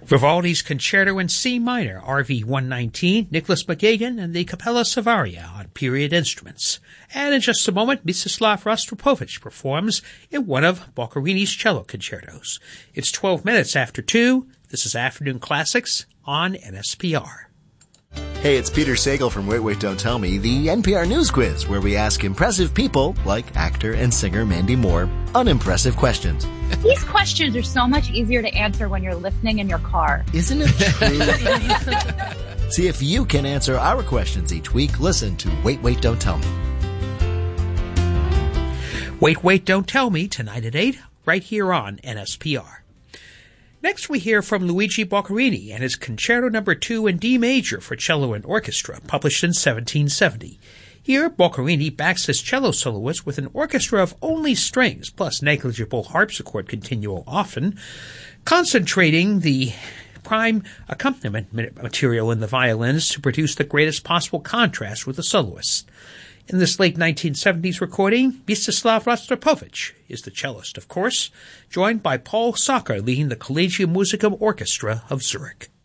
Vivaldi's Concerto in C minor, RV 119, Nicholas McGagan and the Capella Savaria on period instruments. And in just a moment, Mstislav Rostropovich performs in one of Boccherini's cello concertos. It's 12 minutes after 2. This is Afternoon Classics on NSPR. Hey, it's Peter Sagal from Wait, Wait, Don't Tell Me, the NPR News Quiz, where we ask impressive people, like actor and singer Mandy Moore, unimpressive questions. These questions are so much easier to answer when you're listening in your car. Isn't it true? See if you can answer our questions each week. Listen to Wait, Wait, Don't Tell Me. Wait, Wait, Don't Tell Me, tonight at 8, right here on NSPR. Next, we hear from Luigi Boccherini and his Concerto No. 2 in D major for cello and orchestra, published in 1770. Here, Boccherini backs his cello soloist with an orchestra of only strings, plus negligible harpsichord continuo often, concentrating the prime accompaniment material in the violins to produce the greatest possible contrast with the soloist. In this late 1970s recording, Mstislav Rostropovich is the cellist, of course, joined by Paul Socker leading the Collegium Musicum Orchestra of Zurich.